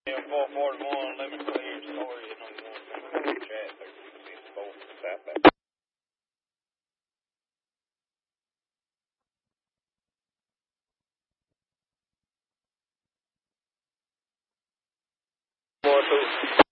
Yeah, 441, let me play your story, you know, you want to chat there, you can see both southbound. More too.